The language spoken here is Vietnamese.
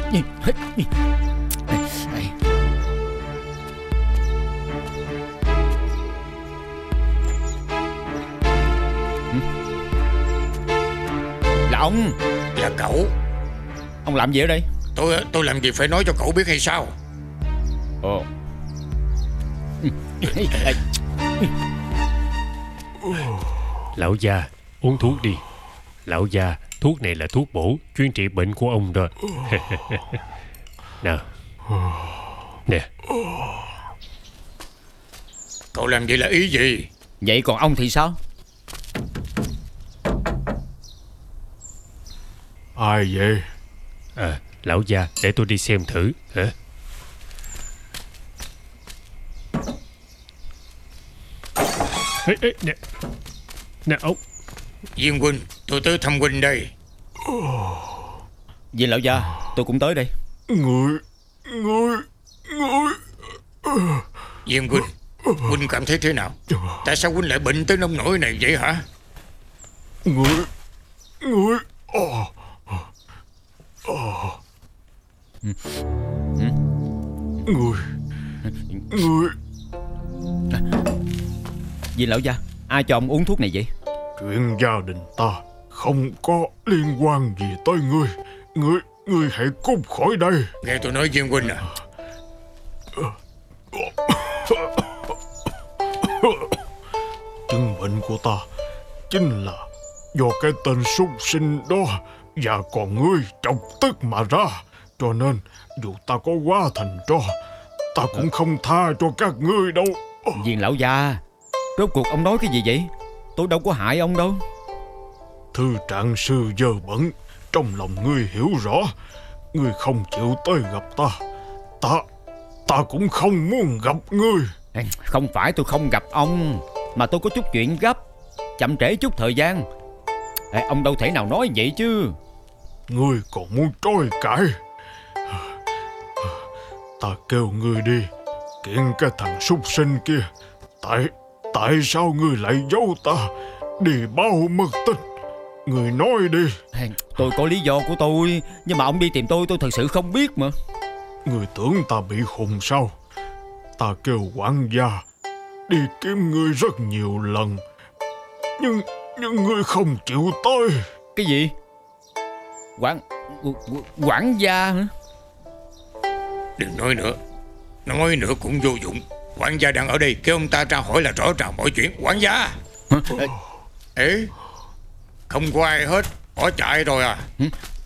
Là ông. Là cậu. Ông làm gì ở đây? Tôi làm gì phải nói cho cậu biết hay sao? Ồ. Lão già, uống thuốc đi. Lão già, thuốc này là thuốc bổ chuyên trị bệnh của ông đó. Nào. Nè. Cậu làm vậy là ý gì? Vậy còn ông thì sao? Ai vậy? Lão già, để tôi đi xem thử. Hả? Ê, nè. Nè ông. Diên huynh, tôi tới thăm huynh đây. Viên lão gia, tôi cũng tới đây. Người Diên huynh, huynh cảm thấy thế nào? Tại sao huynh lại bệnh tới nông nỗi này vậy hả? Người Viên lão gia, ai cho ông uống thuốc này vậy? chuyện gia đình ta không có liên quan gì tới ngươi. Ngươi hãy cút khỏi đây. Nghe tôi nói Diên huynh à. Chứng bệnh của ta chính là do cái tên súc sinh đó và còn ngươi chọc tức mà ra. Cho nên dù ta có hóa thành tro, ta cũng không tha cho các ngươi đâu. Viên lão gia, rốt cuộc ông nói cái gì vậy? Tôi đâu có hại ông đâu. Thư trạng sư dơ bẩn, trong lòng ngươi hiểu rõ. Ngươi không chịu tới gặp ta cũng không muốn gặp ngươi. Không phải tôi không gặp ông, mà tôi có chút chuyện gấp, chậm trễ chút thời gian. Ông đâu thể nào nói vậy chứ. Ngươi còn muốn trôi cãi? Ta kêu ngươi đi kiện cái thằng súc sinh kia. Tại sao ngươi lại giấu ta đi báo mất tích? Ngươi nói đi. Tôi có lý do của tôi, nhưng mà ông đi tìm tôi thật sự không biết mà. Ngươi tưởng ta bị khùng sao? Ta kêu quản gia đi kiếm ngươi rất nhiều lần, nhưng ngươi không chịu tới. Cái gì? Quản gia hả? Đừng nói nữa. Nói nữa cũng vô dụng. Quản gia đang ở đây, kêu ông ta ra hỏi là rõ ràng mọi chuyện. Quản gia. Hả? Ê, không có ai hết, bỏ chạy rồi à?